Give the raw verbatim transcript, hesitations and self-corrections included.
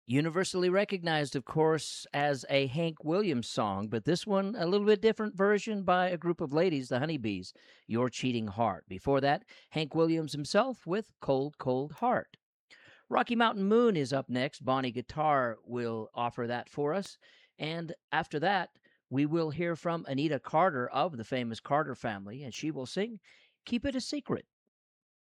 Universally recognized, of course, as a Hank Williams song, but this one a little bit different version by a group of ladies, the Honeybees, Your Cheating Heart. Before that, Hank Williams himself with Cold, Cold Heart. Rocky Mountain Moon is up next. Bonnie Guitar will offer that for us. And after that, we will hear from Anita Carter of the famous Carter family, and she will sing Keep It a Secret.